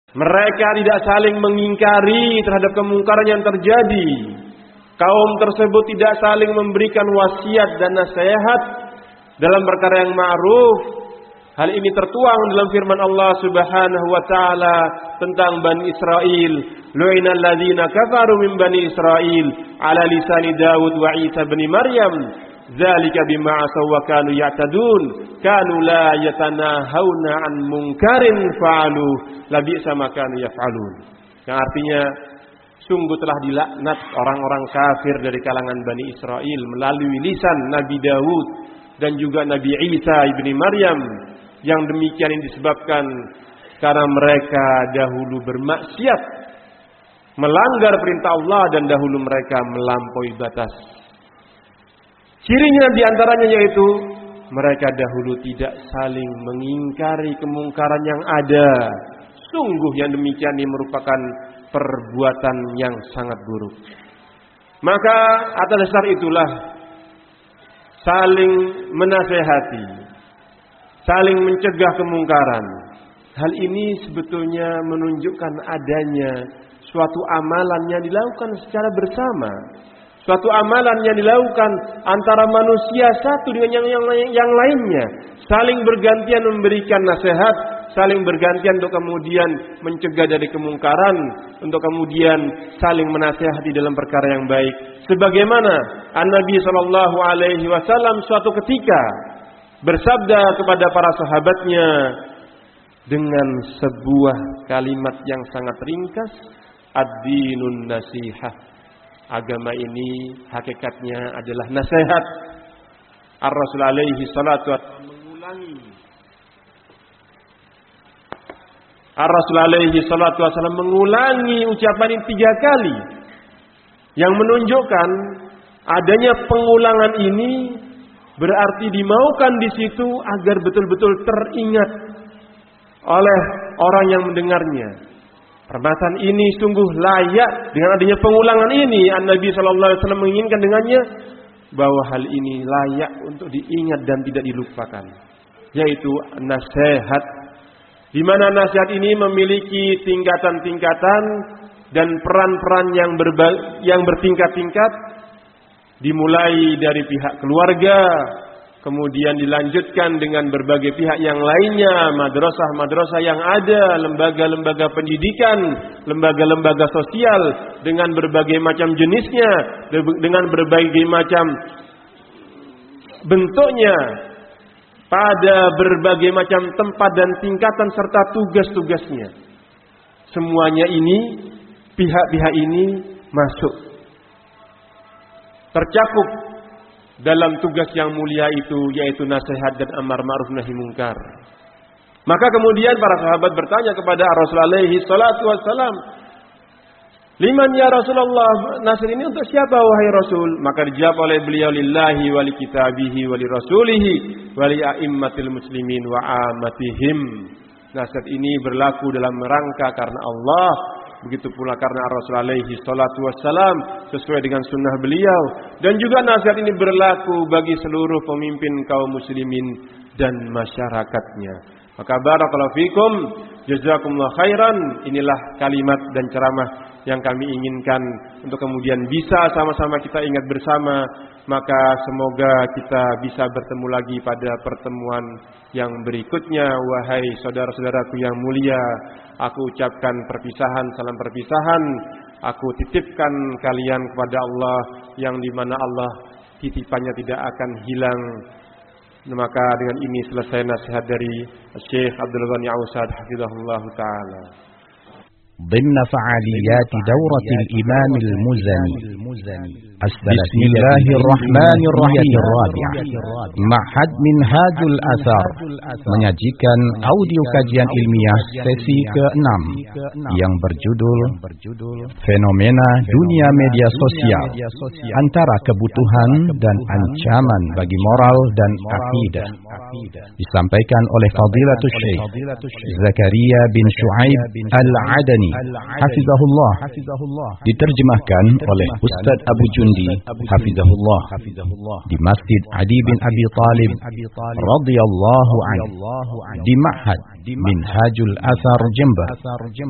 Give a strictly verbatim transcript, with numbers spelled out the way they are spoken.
Mereka tidak saling mengingkari terhadap kemungkaran yang terjadi. Kaum tersebut tidak saling memberikan wasiat dan nasihat dalam perkara yang ma'ruf. Hal ini tertuang dalam firman Allah Subhanahu wa taala tentang Bani Israel. Lu'inal ladzina kafaru min Bani Israel ala lisani Daud wa Isa bin Maryam. Dzalika bima asaw wa kanu ya'tadun. Kanu la yatanahawna an munkarin fa'alu labi'sa ma kanu yaf'alun. Yang artinya sungguh telah dilaknat orang-orang kafir dari kalangan Bani Israel melalui lisan Nabi Daud dan juga Nabi Isa ibni Maryam. Yang demikian ini disebabkan karena mereka dahulu bermaksiat, melanggar perintah Allah dan dahulu mereka melampaui batas. Cirinya diantaranya yaitu mereka dahulu tidak saling mengingkari kemungkaran yang ada. Sungguh yang demikian ini merupakan perbuatan yang sangat buruk. Maka atas dasar itulah saling menasehati, saling mencegah kemungkaran. Hal ini sebetulnya menunjukkan adanya suatu amalan yang dilakukan secara bersama. Suatu amalan yang dilakukan antara manusia satu dengan yang, yang, yang lainnya. Saling bergantian memberikan nasihat, saling bergantian untuk kemudian mencegah dari kemungkaran, untuk kemudian saling menasihati dalam perkara yang baik. Sebagaimana An-Nabi sallallahu alaihi wasallam suatu ketika bersabda kepada para sahabatnya dengan sebuah kalimat yang sangat ringkas, ad-dinun nasihah. Agama ini hakikatnya adalah nasihat. Ar-Rasul alaihi salatu wasallam mengulangi Ar-Rasul alaihi salatu wasallam mengulangi ucapan ini tiga kali, yang menunjukkan adanya pengulangan ini berarti dimaukan di situ agar betul-betul teringat oleh orang yang mendengarnya. Permasalahan ini sungguh layak dengan adanya pengulangan ini. An-Nabi sallallahu alaihi wasallam menginginkan dengannya bahwa hal ini layak untuk diingat dan tidak dilupakan, yaitu nasihat. Di mana nasihat ini memiliki tingkatan-tingkatan dan peran-peran yang berba- yang bertingkat-tingkat, dimulai dari pihak keluarga, kemudian dilanjutkan dengan berbagai pihak yang lainnya, madrasah-madrasah yang ada, lembaga-lembaga pendidikan, lembaga-lembaga sosial dengan berbagai macam jenisnya, dengan berbagai macam bentuknya, pada berbagai macam tempat dan tingkatan serta tugas-tugasnya. Semuanya ini, pihak-pihak ini masuk, tercakup dalam tugas yang mulia itu, yaitu nasihat dan amar ma'ruf nahi munkar. Maka kemudian para sahabat bertanya kepada Rasulullah alaihi salatu wassalam, liman ya Rasulullah, nasihat ini untuk siapa wahai Rasul? Maka dijawab oleh beliau, lillahi wa li kitabihi wa li rasulihi wa li a'immatil muslimin wa amatihim. Nasihat ini berlaku dalam rangka karena Allah, begitu pula karena Rasul alaihi salatu wassalam, sesuai dengan sunnah beliau. Dan juga nasihat ini berlaku bagi seluruh pemimpin kaum muslimin dan masyarakatnya. Maka barakallahu fikum, jazakumullah khairan. Inilah kalimat dan ceramah yang kami inginkan untuk kemudian bisa sama-sama kita ingat bersama. Maka semoga kita bisa bertemu lagi pada pertemuan yang berikutnya. Wahai saudara-saudaraku yang mulia, aku ucapkan perpisahan, salam perpisahan. Aku titipkan kalian kepada Allah, yang dimana Allah titipannya tidak akan hilang. Maka dengan ini selesai nasihat dari Syekh Abdul Ghani Ausad hafizahullah ta'ala. ضمن فعاليات دورة الإمام المزني بسم الله الرحمن الرحيم الرابع Ma'had Minhajul Athar menyajikan audio kajian ilmiah sesi keenam yang berjudul Fenomena Dunia Media Sosial, Antara Kebutuhan dan Ancaman bagi Moral dan Akidah, disampaikan oleh Fadilatul Syekh Zakaria bin Shu'aib Al-Adani hafizahullah, diterjemahkan oleh Ustaz Abu Jundi hafizahullah di Masjid Adi bin Abi Talib radhiyallahu anhu di Ma'had Minhajul Athar Jember.